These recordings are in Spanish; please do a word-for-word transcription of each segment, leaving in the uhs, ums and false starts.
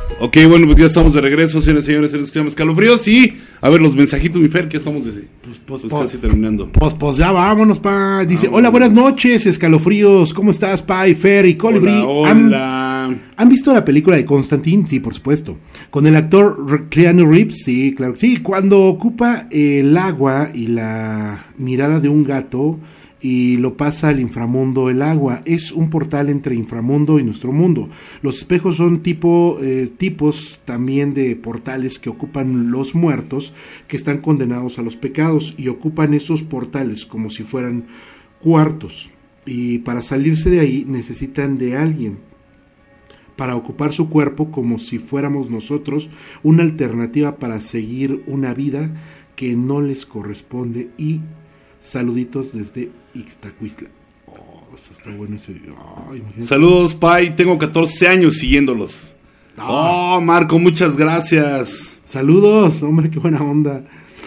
Ok, bueno, pues ya estamos de regreso, señores y señores, en este tema Escalofríos. Y, a ver, los mensajitos, mi Fer, que estamos desde, pues, pues, pues, pues, casi terminando. Pues, pues ya vámonos, pa. Dice, Vámonos. Hola, buenas noches, Escalofríos. ¿Cómo estás, pa? Y Fer y Colibrí. Hola, ¿Han, hola. ¿Han visto la película de Constantine? Sí, por supuesto. Con el actor Keanu Reeves, sí, claro. Sí, cuando ocupa el agua y la mirada de un gato y lo pasa al inframundo el agua. Es un portal entre inframundo y nuestro mundo. Los espejos son tipo eh, tipos también de portales que ocupan los muertos que están condenados a los pecados y ocupan esos portales como si fueran cuartos. Y para salirse de ahí necesitan de alguien para ocupar su cuerpo como si fuéramos nosotros, una alternativa para seguir una vida que no les corresponde. Y saluditos desde Ixtacuistla. Oh, eso está bueno ese. Oh, Saludos, Pai. Tengo catorce años siguiéndolos. Ah. Oh, Marco, muchas gracias. Saludos, hombre, qué buena onda.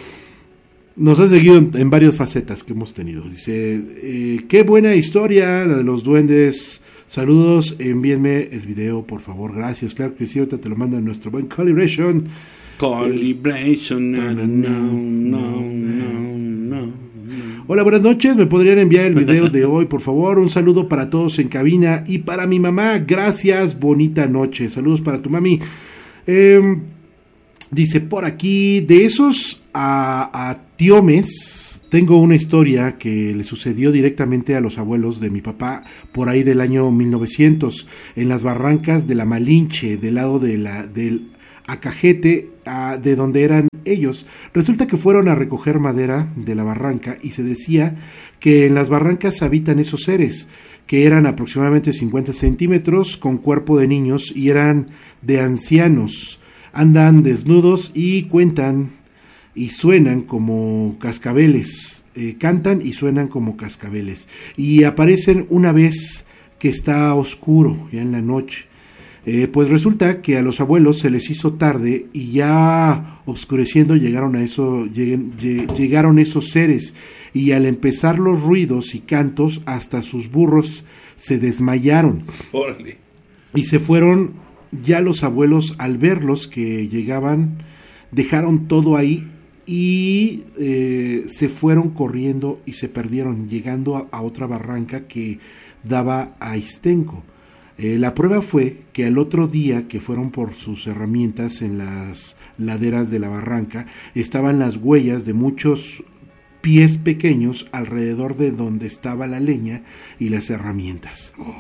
Nos ha seguido en, en varias facetas que hemos tenido. Dice, eh, qué buena historia, la de los duendes. Saludos, envíenme el video, por favor. Gracias, claro que sí, ahorita te lo manda nuestro buen Calibration. Calibration, no, no, no, no, no. Hola, buenas noches, me podrían enviar el video de hoy, por favor. Un saludo para todos en cabina y para mi mamá. Gracias, bonita noche. Saludos para tu mami. Eh, dice por aquí, de esos a, a tiomes, tengo una historia que le sucedió directamente a los abuelos de mi papá por ahí del año mil novecientos, en las barrancas de la Malinche, del lado de la, del Acajete, a, de donde eran ellos. Resulta que fueron a recoger madera de la barranca y se decía que en las barrancas habitan esos seres, que eran aproximadamente cincuenta centímetros, con cuerpo de niños y eran de ancianos. Andan desnudos y cuentan y suenan como cascabeles, eh, cantan y suenan como cascabeles, y aparecen una vez que está oscuro, ya en la noche. Eh, pues resulta que a los abuelos se les hizo tarde y ya oscureciendo llegaron a eso, lleguen, llegaron esos seres, y al empezar los ruidos y cantos hasta sus burros se desmayaron. Órale. Y se fueron ya los abuelos. Al verlos que llegaban, dejaron todo ahí y eh, se fueron corriendo y se perdieron, llegando a, a otra barranca que daba a Ixtenco. Eh, la prueba fue que al otro día que fueron por sus herramientas en las laderas de la barranca, estaban las huellas de muchos pies pequeños alrededor de donde estaba la leña y las herramientas. Oh.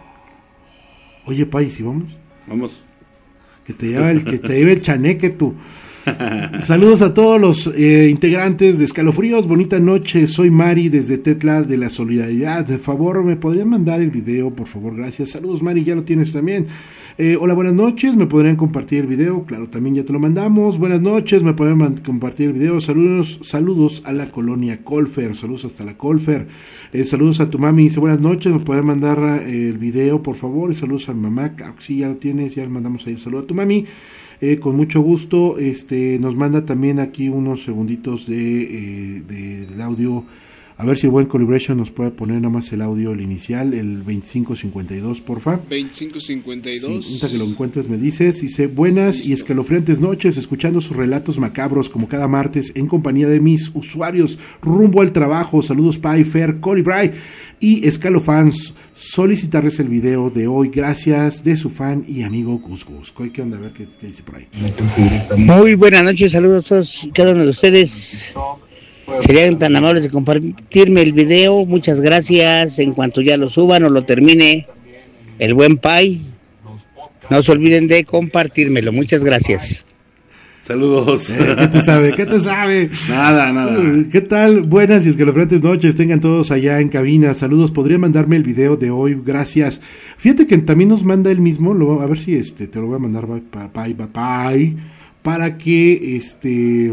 Oye, Pai, ¿sí vamos? Vamos. Que te lleve el, que te lleve el chaneque tú. Saludos a todos los eh, integrantes de Escalofríos, bonita noche, soy Mari desde Tetla de la Solidaridad. De favor, ¿me podrían mandar el video, por favor? Gracias. Saludos, Mari, ya lo tienes también. Eh, hola, buenas noches, ¿me podrían compartir el video? Claro, también ya te lo mandamos. Buenas noches, ¿me podrían man- compartir el video? Saludos, saludos a la colonia Colfer, saludos hasta la Colfer. Eh, saludos a tu mami, dice buenas noches, ¿me podrían mandar eh, el video, por favor? Y saludos a mi mamá, claro que sí, ya lo tienes, ya le mandamos ahí el saludo a tu mami. Eh, con mucho gusto. Este nos manda también aquí unos segunditos de eh, del audio, a ver si el buen Calibration nos puede poner nada más el audio, el inicial, el veinticinco cincuenta y dos, porfa. veinticinco cincuenta y dos. Sí, ahorita que lo encuentres me dices. Dice, buenas Listo. Y escalofriantes noches, escuchando sus relatos macabros como cada martes en compañía de mis usuarios rumbo al trabajo. Saludos, Pai, Fer, Colibray y Escalofans. Solicitarles el video de hoy, gracias, de su fan y amigo Gus Gus. ¿Qué onda? A ver qué, qué dice por ahí. Muy buenas noches, saludos a todos, cada uno de ustedes. Serían tan amables de compartirme el video, muchas gracias. En cuanto ya lo suban o lo termine el buen Pai, no se olviden de compartírmelo, muchas gracias. Saludos. Eh, ¿Qué te sabe? ¿Qué te sabe? Nada, nada. ¿Qué tal? Buenas y escalofriantes noches. Tengan todos allá en cabina. Saludos. ¿Podría mandarme el video de hoy? Gracias. Fíjate que también nos manda él mismo. Lo, a ver si este te lo voy a mandar para, para, para, para que este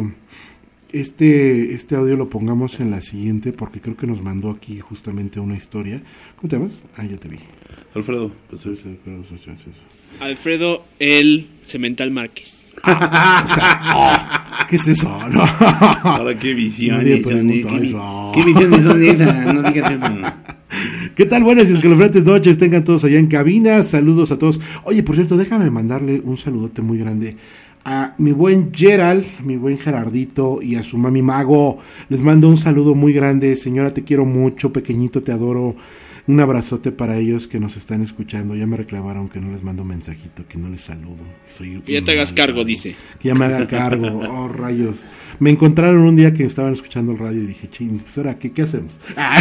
este este audio lo pongamos en la siguiente, porque creo que nos mandó aquí justamente una historia. ¿Cómo te llamas? Ah, ya te vi. Alfredo. Alfredo el Cemental Márquez. Ah, o sea, ¿Qué es eso? No. Ahora qué visiones son, ¿Qué, ¿Qué, ¿Qué visiones son esas? No digas eso. ¿Qué tal? Buenas y escalofriantes noches, tengan todos allá en cabina, saludos a todos. Oye, por cierto, déjame mandarle un saludote muy grande a mi buen Gerald, mi buen Gerardito y a su mami Mago. Les mando un saludo muy grande, señora, te quiero mucho, pequeñito, te adoro. Un abrazote para ellos que nos están escuchando. Ya me reclamaron que no les mando mensajito, que no les saludo. Soy que ya te hagas cargo, dice. Que ya me haga cargo. Oh, rayos. Me encontraron un día que estaban escuchando el radio y dije, ching, pues ahora, ¿qué, qué hacemos?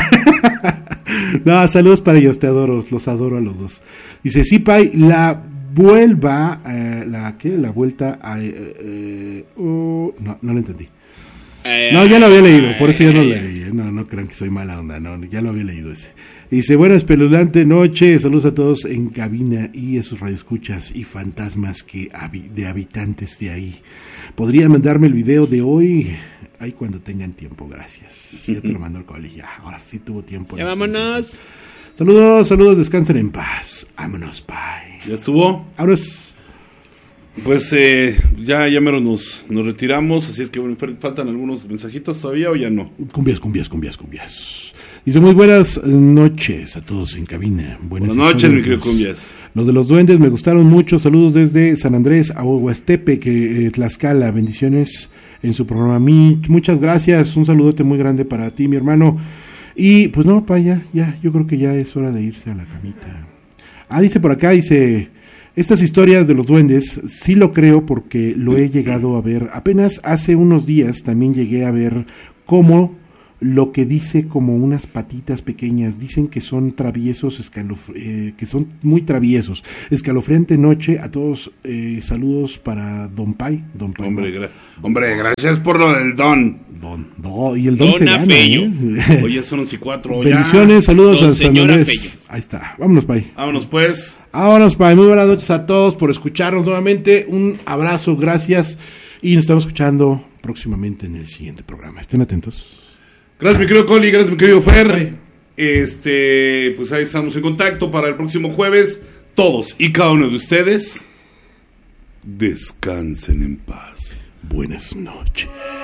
No, saludos para ellos, te adoro, los adoro a los dos. Dice, sí, Pai, la vuelva, eh, la, ¿qué? La vuelta a... Eh, eh, uh, no, no lo entendí. No, ya lo había leído, por eso ya no lo leí. No, no crean que soy mala onda, no, ya lo había leído ese. Dice, buenas espeluznante noche, saludos a todos en cabina y a sus radioescuchas y fantasmas que habi- de habitantes de ahí. ¿Podrían mandarme el video de hoy? Ahí cuando tengan tiempo, gracias. Ya te lo mando el coli, ya, ahora sí tuvo tiempo. Ya vámonos. Saludos, saludos, descansen en paz. Vámonos, bye. ¿Ya estuvo? Vámonos. Pues eh, ya, ya mero nos, nos retiramos, así es que bueno, faltan algunos mensajitos todavía o ya no. Cumbias, cumbias, cumbias, cumbias. Dice, muy buenas noches a todos en cabina. Buenas, buenas noches, mi querido Cumbias. Los de los duendes me gustaron mucho. Saludos desde San Andrés a Huastepe, que eh, Tlaxcala. Bendiciones en su programa. Mi, muchas gracias. Un saludote muy grande para ti, mi hermano. Y pues no, pa, ya, ya, yo creo que ya es hora de irse a la camita. Ah, dice por acá, dice... Estas historias de los duendes sí lo creo porque lo he llegado a ver. Apenas hace unos días también llegué a ver cómo lo que dice como unas patitas pequeñas. Dicen que son traviesos, escalof- eh, que son muy traviesos. Escalofriante noche a todos. Eh, saludos para Don Pai. Don Pai hombre, gra- hombre, gracias por lo del don. Don, do, y el don Don se gana, Afeyo. ¿eh? Hoy ya son once y cuatro. Bendiciones, saludos Don a San señor Andrés. Afeyo. Ahí está. Vámonos, Pai. Vámonos pues. Vámonos, Pai. Muy buenas noches a todos por escucharnos nuevamente. Un abrazo, gracias. Y nos estamos escuchando próximamente en el siguiente programa. Estén atentos. Gracias, mi querido Coli, gracias, mi querido Fer. Este, pues ahí estamos en contacto para el próximo jueves. Todos y cada uno de ustedes, descansen en paz. Buenas noches.